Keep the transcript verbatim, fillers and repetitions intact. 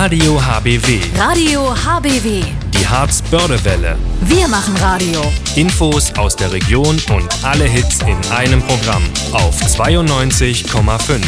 Radio H B W. Radio H B W. Die Harz-Börde-Welle. Wir machen Radio. Infos aus der Region und alle Hits in einem Programm auf zweiundneunzig Komma fünf.